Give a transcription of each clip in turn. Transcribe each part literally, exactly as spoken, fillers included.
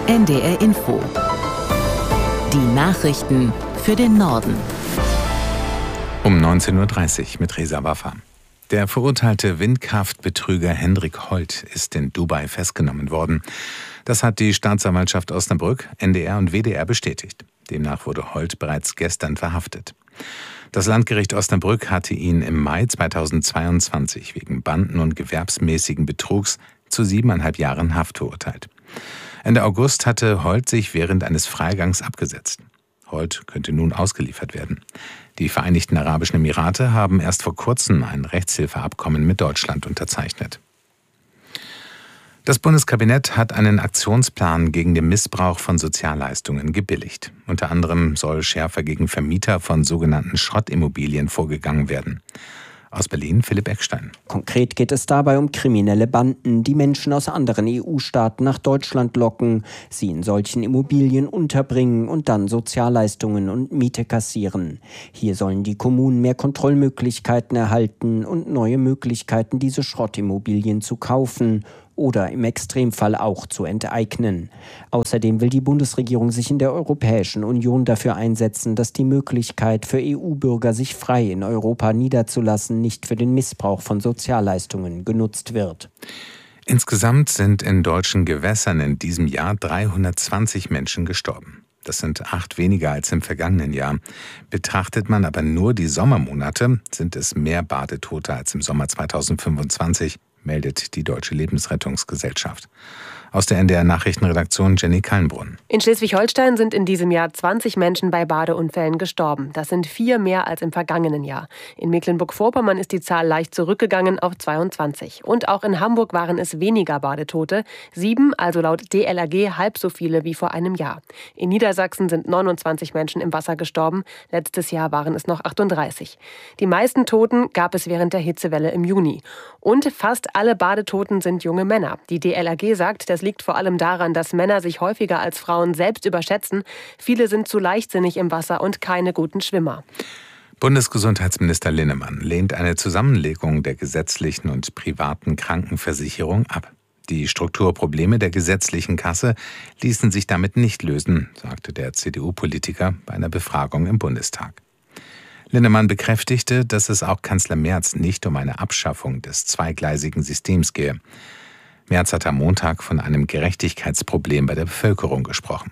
N D R Info. Die Nachrichten für den Norden. Um neunzehn Uhr dreißig mit Reza Waffa. Der verurteilte Windkraftbetrüger Hendrik Holt ist in Dubai festgenommen worden. Das hat die Staatsanwaltschaft Osnabrück, N D R und W D R bestätigt. Demnach wurde Holt bereits gestern verhaftet. Das Landgericht Osnabrück hatte ihn im Mai zweitausendzweiundzwanzig wegen Banden- und gewerbsmäßigen Betrugs zu siebeneinhalb Jahren Haft verurteilt. Ende August hatte Holt sich während eines Freigangs abgesetzt. Holt könnte nun ausgeliefert werden. Die Vereinigten Arabischen Emirate haben erst vor kurzem ein Rechtshilfeabkommen mit Deutschland unterzeichnet. Das Bundeskabinett hat einen Aktionsplan gegen den Missbrauch von Sozialleistungen gebilligt. Unter anderem soll schärfer gegen Vermieter von sogenannten Schrottimmobilien vorgegangen werden. Aus Berlin Philipp Eckstein. Konkret geht es dabei um kriminelle Banden, die Menschen aus anderen E U-Staaten nach Deutschland locken, sie in solchen Immobilien unterbringen und dann Sozialleistungen und Miete kassieren. Hier sollen die Kommunen mehr Kontrollmöglichkeiten erhalten und neue Möglichkeiten, diese Schrottimmobilien zu kaufen oder im Extremfall auch zu enteignen. Außerdem will die Bundesregierung sich in der Europäischen Union dafür einsetzen, dass die Möglichkeit für E U-Bürger, sich frei in Europa niederzulassen, nicht für den Missbrauch von Sozialleistungen genutzt wird. Insgesamt sind in deutschen Gewässern in diesem Jahr dreihundertzwanzig Menschen gestorben. Das sind acht weniger als im vergangenen Jahr. Betrachtet man aber nur die Sommermonate, sind es mehr Badetote als im Sommer zweitausendfünfundzwanzig, meldet die Deutsche Lebensrettungsgesellschaft. Aus der N D R-Nachrichtenredaktion Jenny Kallenbrunn. In Schleswig-Holstein sind in diesem Jahr zwanzig Menschen bei Badeunfällen gestorben. Das sind vier mehr als im vergangenen Jahr. In Mecklenburg-Vorpommern ist die Zahl leicht zurückgegangen auf zweiundzwanzig. Und auch in Hamburg waren es weniger Badetote. Sieben, also laut D L R G halb so viele wie vor einem Jahr. In Niedersachsen sind neunundzwanzig Menschen im Wasser gestorben. Letztes Jahr waren es noch achtunddreißig. Die meisten Toten gab es während der Hitzewelle im Juni. Und fast alle Badetoten sind junge Männer. Die D L R G sagt, das liegt vor allem daran, dass Männer sich häufiger als Frauen selbst überschätzen. Viele sind zu leichtsinnig im Wasser und keine guten Schwimmer. Bundesgesundheitsminister Linnemann lehnt eine Zusammenlegung der gesetzlichen und privaten Krankenversicherung ab. Die Strukturprobleme der gesetzlichen Kasse ließen sich damit nicht lösen, sagte der C D U-Politiker bei einer Befragung im Bundestag. Linnemann bekräftigte, dass es auch Kanzler Merz nicht um eine Abschaffung des zweigleisigen Systems gehe. Merz hat am Montag von einem Gerechtigkeitsproblem bei der Bevölkerung gesprochen.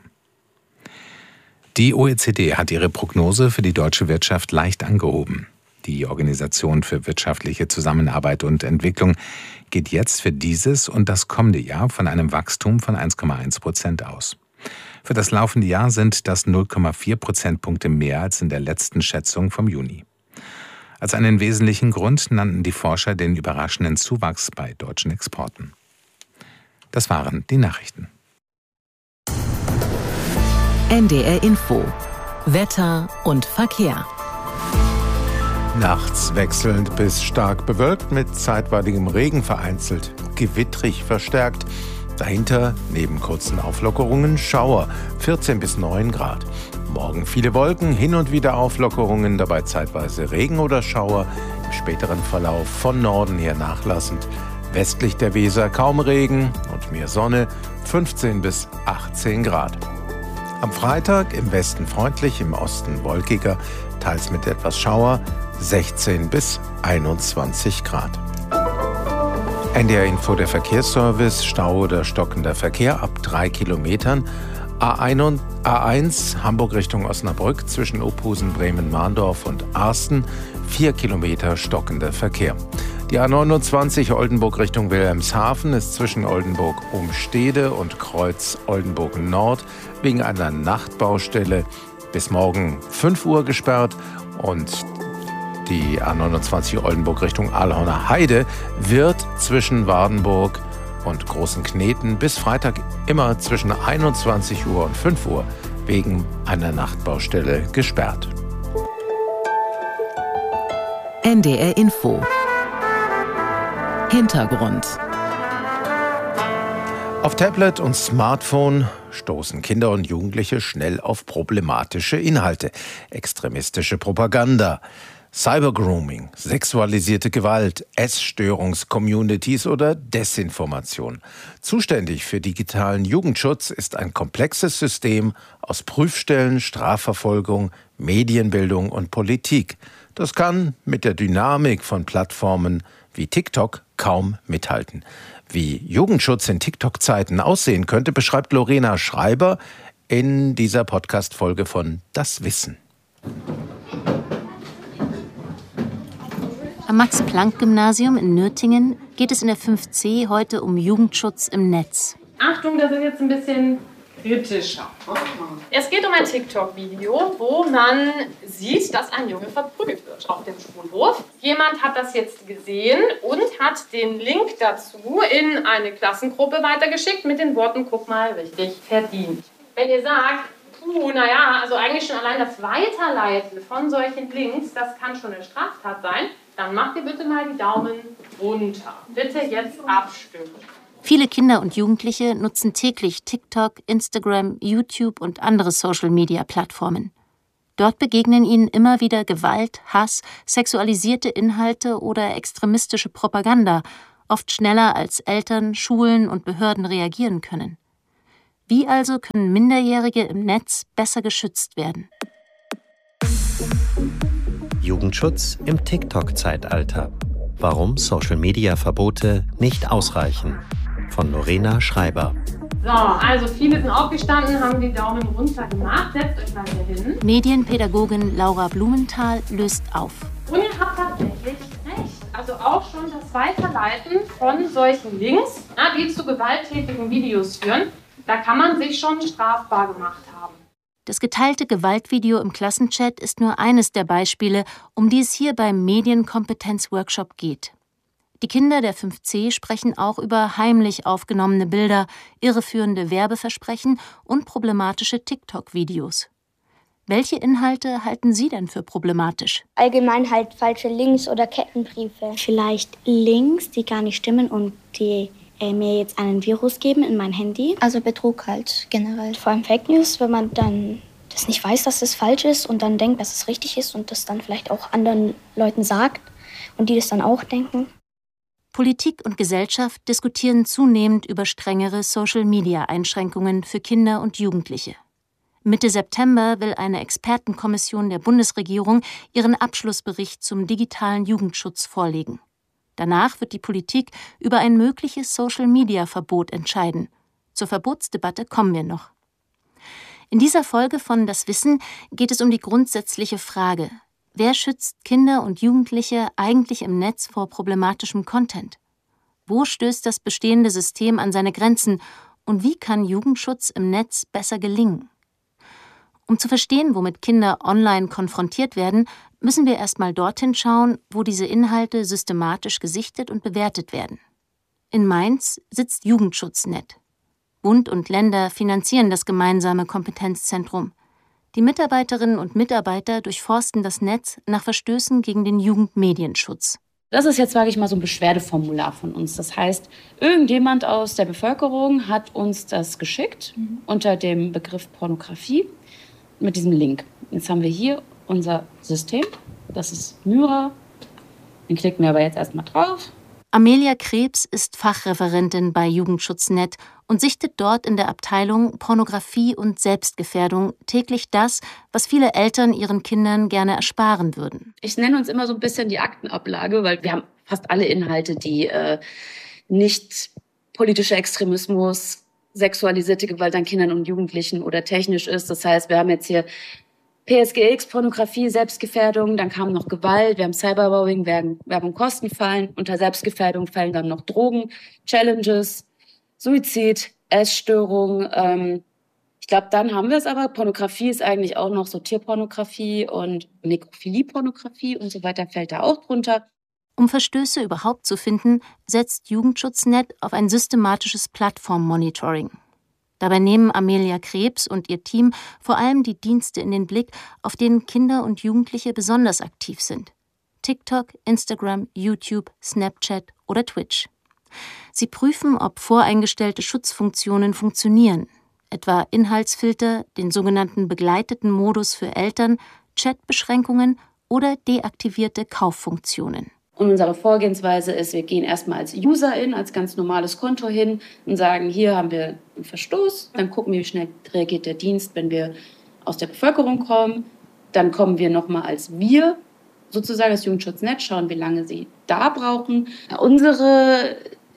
Die O E C D hat ihre Prognose für die deutsche Wirtschaft leicht angehoben. Die Organisation für wirtschaftliche Zusammenarbeit und Entwicklung geht jetzt für dieses und das kommende Jahr von einem Wachstum von eins Komma eins Prozent aus. Für das laufende Jahr sind das null Komma vier Prozentpunkte mehr als in der letzten Schätzung vom Juni. Als einen wesentlichen Grund nannten die Forscher den überraschenden Zuwachs bei deutschen Exporten. Das waren die Nachrichten. N D R Info. Wetter und Verkehr. Nachts wechselnd bis stark bewölkt mit zeitweiligem Regen, vereinzelt gewittrig verstärkt. Dahinter, neben kurzen Auflockerungen, Schauer, vierzehn bis neun Grad. Morgen viele Wolken, hin und wieder Auflockerungen, dabei zeitweise Regen oder Schauer, im späteren Verlauf von Norden her nachlassend. Westlich der Weser kaum Regen und mehr Sonne, fünfzehn bis achtzehn Grad. Am Freitag im Westen freundlich, im Osten wolkiger, teils mit etwas Schauer, sechzehn bis einundzwanzig Grad. N D R Info, der Verkehrsservice, Stau oder stockender Verkehr ab drei Kilometern. A eins Hamburg Richtung Osnabrück zwischen Ophusen, Bremen, Mahndorf und Arsten, vier Kilometer stockender Verkehr. Die A neunundzwanzig Oldenburg Richtung Wilhelmshaven ist zwischen Oldenburg-Umstede und Kreuz Oldenburg Nord wegen einer Nachtbaustelle bis morgen fünf Uhr gesperrt und die A neunundzwanzig Oldenburg Richtung Aalhorner Heide wird zwischen Wardenburg und Großen Kneten bis Freitag immer zwischen einundzwanzig Uhr und fünf Uhr wegen einer Nachtbaustelle gesperrt. N D R Info. Hintergrund. Auf Tablet und Smartphone stoßen Kinder und Jugendliche schnell auf problematische Inhalte, extremistische Propaganda. Cybergrooming, sexualisierte Gewalt, Essstörungs-Communities oder Desinformation. Zuständig für digitalen Jugendschutz ist ein komplexes System aus Prüfstellen, Strafverfolgung, Medienbildung und Politik. Das kann mit der Dynamik von Plattformen wie TikTok kaum mithalten. Wie Jugendschutz in TikTok-Zeiten aussehen könnte, beschreibt Lorena Schreiber in dieser Podcast-Folge von Das Wissen. Am Max-Planck-Gymnasium in Nürtingen geht es in der fünf C heute um Jugendschutz im Netz. Achtung, das ist jetzt ein bisschen kritischer. Es geht um ein TikTok-Video, wo man sieht, dass ein Junge verprügelt wird auf dem Schulhof. Jemand hat das jetzt gesehen und hat den Link dazu in eine Klassengruppe weitergeschickt mit den Worten, guck mal, richtig verdient. Wenn ihr sagt, puh, naja, also eigentlich schon allein das Weiterleiten von solchen Links, das kann schon eine Straftat sein, dann macht ihr bitte mal die Daumen runter. Bitte jetzt abstimmen. Viele Kinder und Jugendliche nutzen täglich TikTok, Instagram, YouTube und andere Social-Media-Plattformen. Dort begegnen ihnen immer wieder Gewalt, Hass, sexualisierte Inhalte oder extremistische Propaganda, oft schneller als Eltern, Schulen und Behörden reagieren können. Wie also können Minderjährige im Netz besser geschützt werden? Jugendschutz im TikTok-Zeitalter. Warum Social-Media-Verbote nicht ausreichen. Von Lorena Schreiber. So, also viele sind aufgestanden, haben die Daumen runter gemacht. Setzt euch mal hier hin. Medienpädagogin Laura Blumenthal löst auf. Und ihr habt tatsächlich recht. Also auch schon das Weiterleiten von solchen Links, die zu gewalttätigen Videos führen, da kann man sich schon strafbar gemacht haben. Das geteilte Gewaltvideo im Klassenchat ist nur eines der Beispiele, um die es hier beim Medienkompetenz-Workshop geht. Die Kinder der fünf C sprechen auch über heimlich aufgenommene Bilder, irreführende Werbeversprechen und problematische TikTok-Videos. Welche Inhalte halten Sie denn für problematisch? Allgemein halt falsche Links oder Kettenbriefe. Vielleicht Links, die gar nicht stimmen und die äh, mir jetzt einen Virus geben in mein Handy. Also Betrug halt generell. Vor allem Fake News, wenn man dann das nicht weiß, dass es falsch ist und dann denkt, dass es richtig ist und das dann vielleicht auch anderen Leuten sagt und die das dann auch denken. Politik und Gesellschaft diskutieren zunehmend über strengere Social-Media-Einschränkungen für Kinder und Jugendliche. Mitte September will eine Expertenkommission der Bundesregierung ihren Abschlussbericht zum digitalen Jugendschutz vorlegen. Danach wird die Politik über ein mögliches Social-Media-Verbot entscheiden. Zur Verbotsdebatte kommen wir noch. In dieser Folge von Das Wissen geht es um die grundsätzliche Frage: Wer schützt Kinder und Jugendliche eigentlich im Netz vor problematischem Content? Wo stößt das bestehende System an seine Grenzen und wie kann Jugendschutz im Netz besser gelingen? Um zu verstehen, womit Kinder online konfrontiert werden, müssen wir erstmal dorthin schauen, wo diese Inhalte systematisch gesichtet und bewertet werden. In Mainz sitzt Jugendschutznet. Bund und Länder finanzieren das gemeinsame Kompetenzzentrum. Die Mitarbeiterinnen und Mitarbeiter durchforsten das Netz nach Verstößen gegen den Jugendmedienschutz. Das ist jetzt, sage ich mal, so ein Beschwerdeformular von uns. Das heißt, irgendjemand aus der Bevölkerung hat uns das geschickt mhm. unter dem Begriff Pornografie mit diesem Link. Jetzt haben wir hier unser System. Das ist Myra. Den klicken wir aber jetzt erstmal drauf. Amelia Krebs ist Fachreferentin bei Jugendschutznet und sichtet dort in der Abteilung Pornografie und Selbstgefährdung täglich das, was viele Eltern ihren Kindern gerne ersparen würden. Ich nenne uns immer so ein bisschen die Aktenablage, weil wir haben fast alle Inhalte, die äh, nicht politischer Extremismus, sexualisierte Gewalt an Kindern und Jugendlichen oder technisch ist. Das heißt, wir haben jetzt hier P S G X, Pornografie, Selbstgefährdung, dann kam noch Gewalt, wir haben Cyberbullying, Werbung, Kostenfallen, unter Selbstgefährdung fallen dann noch Drogen, Challenges, Suizid, Essstörung. Ähm, ich glaube, dann haben wir es aber. Pornografie ist eigentlich auch noch so Tierpornografie und Nekrophilie-Pornografie und so weiter fällt da auch drunter. Um Verstöße überhaupt zu finden, setzt Jugendschutznet auf ein systematisches Plattform-Monitoring. Dabei nehmen Amelia Krebs und ihr Team vor allem die Dienste in den Blick, auf denen Kinder und Jugendliche besonders aktiv sind. TikTok, Instagram, YouTube, Snapchat oder Twitch. Sie prüfen, ob voreingestellte Schutzfunktionen funktionieren, etwa Inhaltsfilter, den sogenannten begleiteten Modus für Eltern, Chatbeschränkungen oder deaktivierte Kauffunktionen. Unsere Vorgehensweise ist, wir gehen erstmal als Userin, als ganz normales Konto hin und sagen, hier haben wir einen Verstoß. Dann gucken wir, wie schnell reagiert der Dienst, wenn wir aus der Bevölkerung kommen. Dann kommen wir nochmal als wir, sozusagen das Jugendschutznet, schauen, wie lange sie da brauchen. Unsere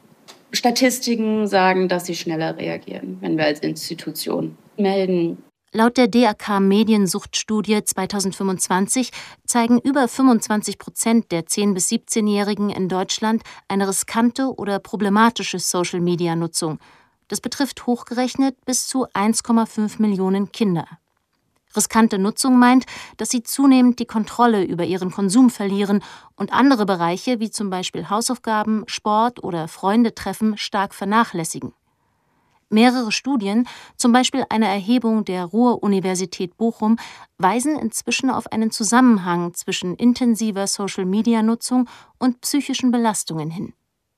Statistiken sagen, dass sie schneller reagieren, wenn wir als Institution melden. Laut der D A K-Mediensuchtstudie zweitausendfünfundzwanzig zeigen über fünfundzwanzig Prozent der zehn- bis siebzehnjährigen in Deutschland eine riskante oder problematische Social-Media-Nutzung. Das betrifft hochgerechnet bis zu eins Komma fünf Millionen Kinder. Riskante Nutzung meint, dass sie zunehmend die Kontrolle über ihren Konsum verlieren und andere Bereiche wie zum Beispiel Hausaufgaben, Sport oder Freundetreffen stark vernachlässigen. Mehrere Studien, zum Beispiel eine Erhebung der Ruhr-Universität Bochum, weisen inzwischen auf einen Zusammenhang zwischen intensiver Social-Media-Nutzung und psychischen Belastungen hin.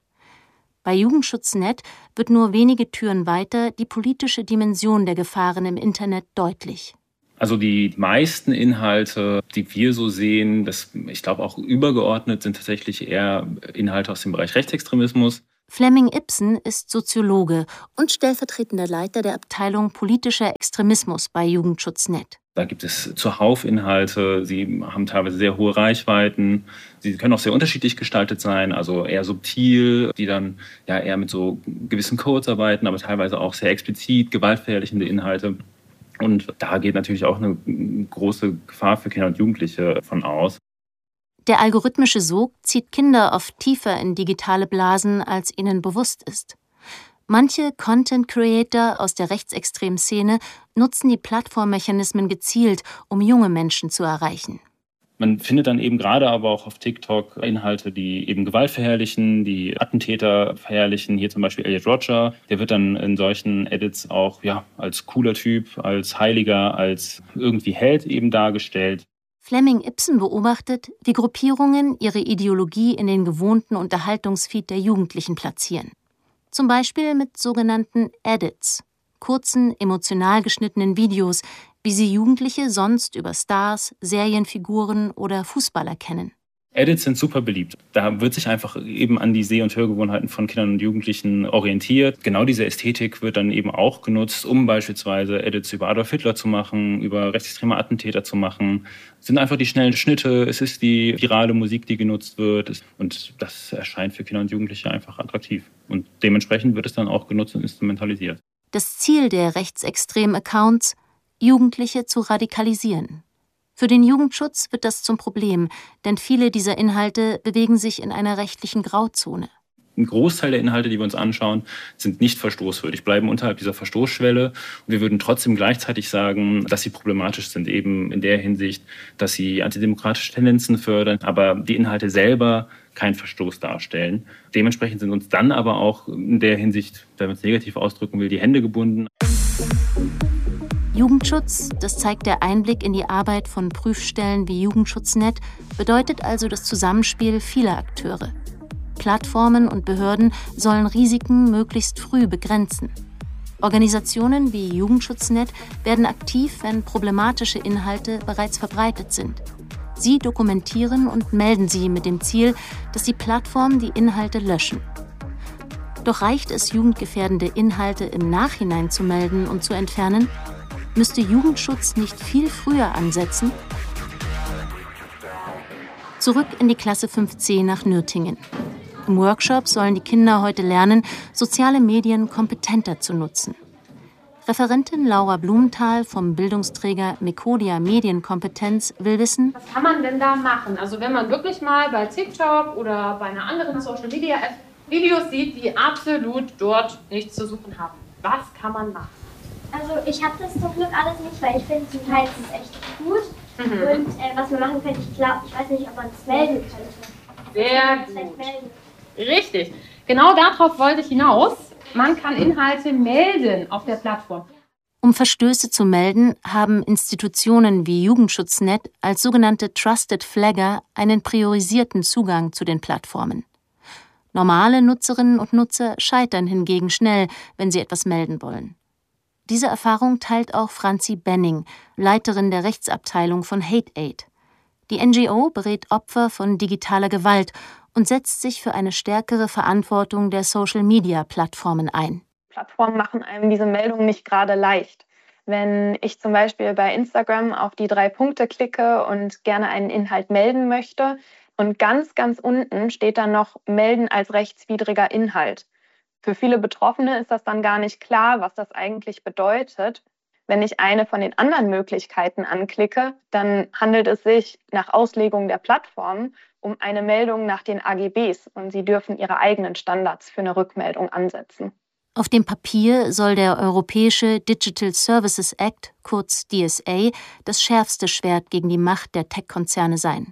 Bei Jugendschutznet wird nur wenige Türen weiter die politische Dimension der Gefahren im Internet deutlich. Also die meisten Inhalte, die wir so sehen, das, ich glaube auch übergeordnet, sind tatsächlich eher Inhalte aus dem Bereich Rechtsextremismus. Flemming Ibsen ist Soziologe und stellvertretender Leiter der Abteilung politischer Extremismus bei Jugendschutznet. Da gibt es zuhauf Inhalte, sie haben teilweise sehr hohe Reichweiten, sie können auch sehr unterschiedlich gestaltet sein, also eher subtil, die dann ja eher mit so gewissen Codes arbeiten, aber teilweise auch sehr explizit gewaltverherrlichende Inhalte. Und da geht natürlich auch eine große Gefahr für Kinder und Jugendliche von aus. Der algorithmische Sog zieht Kinder oft tiefer in digitale Blasen, als ihnen bewusst ist. Manche Content-Creator aus der rechtsextremen Szene nutzen die Plattformmechanismen gezielt, um junge Menschen zu erreichen. Man findet dann eben gerade aber auch auf TikTok Inhalte, die eben Gewalt verherrlichen, die Attentäter verherrlichen. Hier zum Beispiel Elliot Rodger, der wird dann in solchen Edits auch ja, als cooler Typ, als Heiliger, als irgendwie Held eben dargestellt. Flemming Ibsen beobachtet, wie Gruppierungen ihre Ideologie in den gewohnten Unterhaltungsfeed der Jugendlichen platzieren. Zum Beispiel mit sogenannten Edits, kurzen, emotional geschnittenen Videos, wie sie Jugendliche sonst über Stars, Serienfiguren oder Fußballer kennen. Edits sind super beliebt. Da wird sich einfach eben an die Seh- und Hörgewohnheiten von Kindern und Jugendlichen orientiert. Genau diese Ästhetik wird dann eben auch genutzt, um beispielsweise Edits über Adolf Hitler zu machen, über rechtsextreme Attentäter zu machen. Es sind einfach die schnellen Schnitte, es ist die virale Musik, die genutzt wird. Und das erscheint für Kinder und Jugendliche einfach attraktiv. Und dementsprechend wird es dann auch genutzt und instrumentalisiert. Das Ziel der rechtsextremen Accounts: Jugendliche zu radikalisieren. Für den Jugendschutz wird das zum Problem, denn viele dieser Inhalte bewegen sich in einer rechtlichen Grauzone. Ein Großteil der Inhalte, die wir uns anschauen, sind nicht verstoßwürdig, bleiben unterhalb dieser Verstoßschwelle. Und wir würden trotzdem gleichzeitig sagen, dass sie problematisch sind, eben in der Hinsicht, dass sie antidemokratische Tendenzen fördern, aber die Inhalte selber keinen Verstoß darstellen. Dementsprechend sind uns dann aber auch in der Hinsicht, wenn man es negativ ausdrücken will, die Hände gebunden. Jugendschutz, das zeigt der Einblick in die Arbeit von Prüfstellen wie Jugendschutznet, bedeutet also das Zusammenspiel vieler Akteure. Plattformen und Behörden sollen Risiken möglichst früh begrenzen. Organisationen wie Jugendschutznet werden aktiv, wenn problematische Inhalte bereits verbreitet sind. Sie dokumentieren und melden sie mit dem Ziel, dass die Plattformen die Inhalte löschen. Doch reicht es, jugendgefährdende Inhalte im Nachhinein zu melden und zu entfernen? Müsste Jugendschutz nicht viel früher ansetzen? Zurück in die Klasse fünf C nach Nürtingen. Im Workshop sollen die Kinder heute lernen, soziale Medien kompetenter zu nutzen. Referentin Laura Blumenthal vom Bildungsträger Mecodia Medienkompetenz will wissen: Was kann man denn da machen? Also wenn man wirklich mal bei TikTok oder bei einer anderen Social-Media-App Videos sieht, die absolut dort nichts zu suchen haben. Was kann man machen? Also ich habe das zum Glück alles nicht, weil ich finde, zum Teil ist es echt gut. Mhm. Und äh, was man machen könnte, ich glaube, ich weiß nicht, ob man es melden könnte. Sehr gut. Melden. Richtig. Genau darauf wollte ich hinaus. Man kann Inhalte melden auf der Plattform. Um Verstöße zu melden, haben Institutionen wie Jugendschutznet als sogenannte Trusted Flagger einen priorisierten Zugang zu den Plattformen. Normale Nutzerinnen und Nutzer scheitern hingegen schnell, wenn sie etwas melden wollen. Diese Erfahrung teilt auch Franzi Benning, Leiterin der Rechtsabteilung von Hate Aid. Die N G O berät Opfer von digitaler Gewalt und setzt sich für eine stärkere Verantwortung der Social-Media-Plattformen ein. Plattformen machen einem diese Meldung nicht gerade leicht. Wenn ich zum Beispiel bei Instagram auf die drei Punkte klicke und gerne einen Inhalt melden möchte und ganz, ganz unten steht dann noch Melden als rechtswidriger Inhalt. Für viele Betroffene ist das dann gar nicht klar, was das eigentlich bedeutet. Wenn ich eine von den anderen Möglichkeiten anklicke, dann handelt es sich nach Auslegung der Plattform um eine Meldung nach den A G Bs und sie dürfen ihre eigenen Standards für eine Rückmeldung ansetzen. Auf dem Papier soll der Europäische Digital Services Act, kurz D S A, das schärfste Schwert gegen die Macht der Tech-Konzerne sein.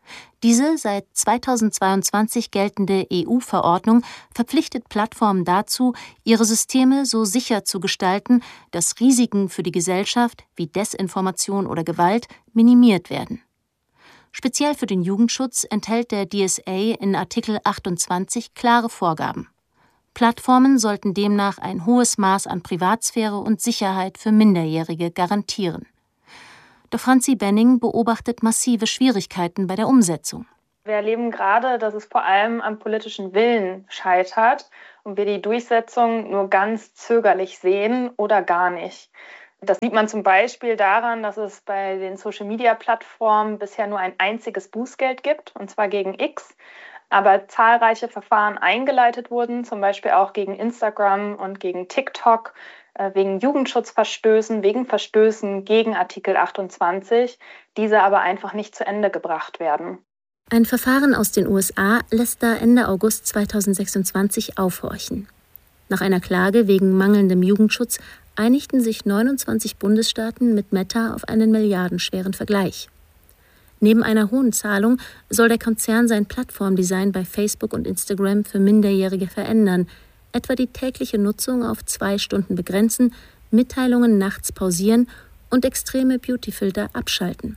Diese seit zweitausendzweiundzwanzig geltende E U-Verordnung verpflichtet Plattformen dazu, ihre Systeme so sicher zu gestalten, dass Risiken für die Gesellschaft wie Desinformation oder Gewalt minimiert werden. Speziell für den Jugendschutz enthält der D S A in Artikel achtundzwanzig klare Vorgaben. Plattformen sollten demnach ein hohes Maß an Privatsphäre und Sicherheit für Minderjährige garantieren. Doch Franzi Benning beobachtet massive Schwierigkeiten bei der Umsetzung. Wir erleben gerade, dass es vor allem am politischen Willen scheitert und wir die Durchsetzung nur ganz zögerlich sehen oder gar nicht. Das sieht man zum Beispiel daran, dass es bei den Social-Media-Plattformen bisher nur ein einziges Bußgeld gibt, und zwar gegen X, aber zahlreiche Verfahren eingeleitet wurden, zum Beispiel auch gegen Instagram und gegen TikTok, wegen Jugendschutzverstößen, wegen Verstößen gegen Artikel achtundzwanzig, diese aber einfach nicht zu Ende gebracht werden. Ein Verfahren aus den U S A lässt da Ende August zweitausendsechsundzwanzig aufhorchen. Nach einer Klage wegen mangelndem Jugendschutz einigten sich neunundzwanzig Bundesstaaten mit Meta auf einen milliardenschweren Vergleich. Neben einer hohen Zahlung soll der Konzern sein Plattformdesign bei Facebook und Instagram für Minderjährige verändern, etwa die tägliche Nutzung auf zwei Stunden begrenzen, Mitteilungen nachts pausieren und extreme Beautyfilter abschalten.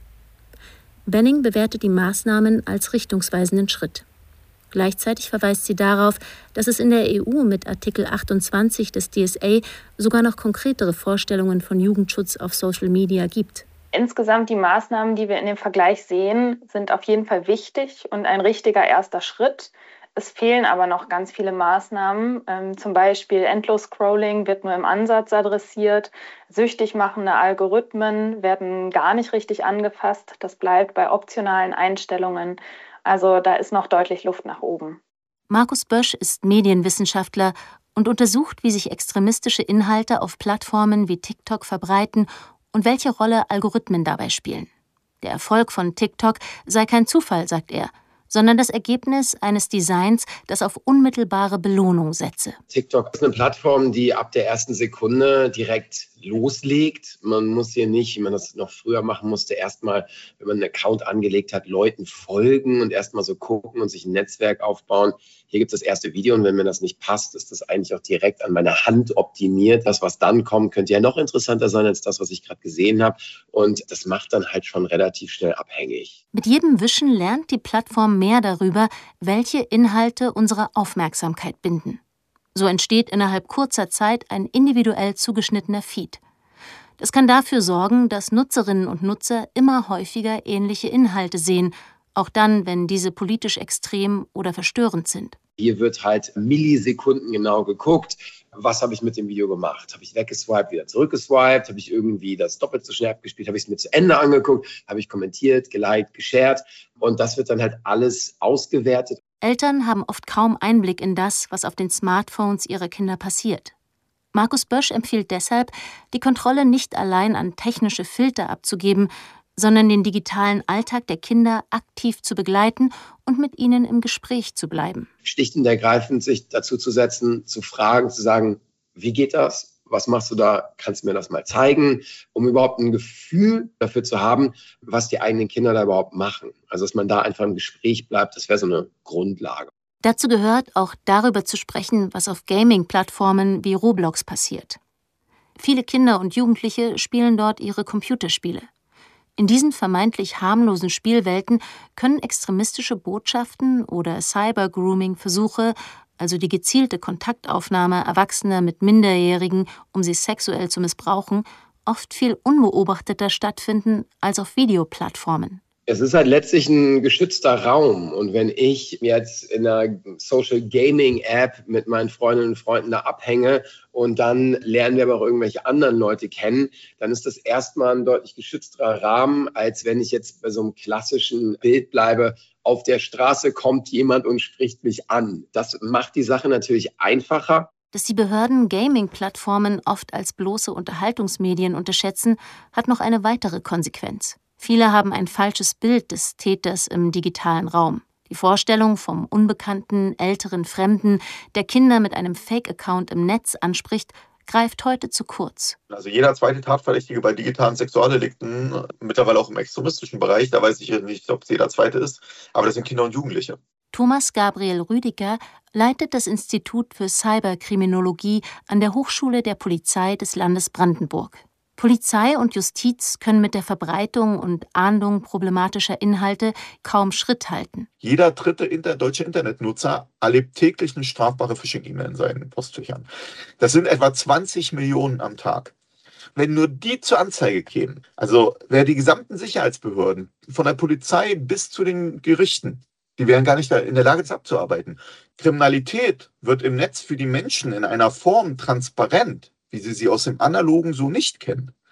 Benning bewertet die Maßnahmen als richtungsweisenden Schritt. Gleichzeitig verweist sie darauf, dass es in der E U mit Artikel achtundzwanzig des D S A sogar noch konkretere Vorstellungen von Jugendschutz auf Social Media gibt. Insgesamt die Maßnahmen, die wir in dem Vergleich sehen, sind auf jeden Fall wichtig und ein richtiger erster Schritt. Es fehlen aber noch ganz viele Maßnahmen. Ähm, zum Beispiel Endlos-Scrolling wird nur im Ansatz adressiert. Süchtig machende Algorithmen werden gar nicht richtig angefasst. Das bleibt bei optionalen Einstellungen. Also da ist noch deutlich Luft nach oben. Markus Bösch ist Medienwissenschaftler und untersucht, wie sich extremistische Inhalte auf Plattformen wie TikTok verbreiten und welche Rolle Algorithmen dabei spielen. Der Erfolg von TikTok sei kein Zufall, sagt er, sondern das Ergebnis eines Designs, das auf unmittelbare Belohnung setze. TikTok ist eine Plattform, die ab der ersten Sekunde direkt loslegt. Man muss hier nicht, wie man das noch früher machen musste, erstmal, wenn man einen Account angelegt hat, Leuten folgen und erstmal so gucken und sich ein Netzwerk aufbauen. Hier gibt es das erste Video und wenn mir das nicht passt, ist das eigentlich auch direkt an meiner Hand optimiert. Das, was dann kommt, könnte ja noch interessanter sein als das, was ich gerade gesehen habe. Und das macht dann halt schon relativ schnell abhängig. Mit jedem Wischen lernt die Plattform mehr darüber, welche Inhalte unsere Aufmerksamkeit binden. So entsteht innerhalb kurzer Zeit ein individuell zugeschnittener Feed. Das kann dafür sorgen, dass Nutzerinnen und Nutzer immer häufiger ähnliche Inhalte sehen, auch dann, wenn diese politisch extrem oder verstörend sind. Hier wird halt Millisekunden genau geguckt, was habe ich mit dem Video gemacht? Habe ich weggeswiped, wieder zurückgeswiped? Habe ich irgendwie das doppelt so schnell abgespielt? Habe ich es mir zu Ende angeguckt? Habe ich kommentiert, geliked, geshared? Und das wird dann halt alles ausgewertet. Eltern haben oft kaum Einblick in das, was auf den Smartphones ihrer Kinder passiert. Markus Bösch empfiehlt deshalb, die Kontrolle nicht allein an technische Filter abzugeben, sondern den digitalen Alltag der Kinder aktiv zu begleiten und mit ihnen im Gespräch zu bleiben. Schlicht und ergreifend sich dazu zu setzen, zu fragen, zu sagen, wie geht das? Was machst du da? Kannst du mir das mal zeigen? Um überhaupt ein Gefühl dafür zu haben, was die eigenen Kinder da überhaupt machen. Also dass man da einfach im Gespräch bleibt, das wäre so eine Grundlage. Dazu gehört auch darüber zu sprechen, was auf Gaming-Plattformen wie Roblox passiert. Viele Kinder und Jugendliche spielen dort ihre Computerspiele. In diesen vermeintlich harmlosen Spielwelten können extremistische Botschaften oder Cyber-Grooming-Versuche, also die gezielte Kontaktaufnahme Erwachsener mit Minderjährigen, um sie sexuell zu missbrauchen, oft viel unbeobachteter stattfinden als auf Videoplattformen. Es ist halt letztlich ein geschützter Raum. Und wenn ich jetzt in einer Social Gaming App mit meinen Freundinnen und Freunden da abhänge und dann lernen wir aber auch irgendwelche anderen Leute kennen, dann ist das erstmal ein deutlich geschützterer Rahmen, als wenn ich jetzt bei so einem klassischen Bild bleibe. Auf der Straße kommt jemand und spricht mich an. Das macht die Sache natürlich einfacher. Dass die Behörden Gaming-Plattformen oft als bloße Unterhaltungsmedien unterschätzen, hat noch eine weitere Konsequenz. Viele haben ein falsches Bild des Täters im digitalen Raum. Die Vorstellung vom unbekannten, älteren Fremden, der Kinder mit einem Fake-Account im Netz anspricht, greift heute zu kurz. Also jeder zweite Tatverdächtige bei digitalen Sexualdelikten, mittlerweile auch im extremistischen Bereich, da weiß ich nicht, ob es jeder zweite ist, aber das sind Kinder und Jugendliche. Thomas Gabriel Rüdiger leitet das Institut für Cyberkriminologie an der Hochschule der Polizei des Landes Brandenburg. Polizei und Justiz können mit der Verbreitung und Ahndung problematischer Inhalte kaum Schritt halten. Jeder dritte inter- deutsche Internetnutzer erlebt täglich eine strafbare Phishing-E-Mail in seinen Postfächern. Das sind etwa zwanzig Millionen am Tag. Wenn nur die zur Anzeige kämen, also wäre die gesamten Sicherheitsbehörden, von der Polizei bis zu den Gerichten, die wären gar nicht in der Lage, das abzuarbeiten. Kriminalität wird im Netz für die Menschen in einer Form transparent, wie sie sie aus dem Analogen so nicht kennen.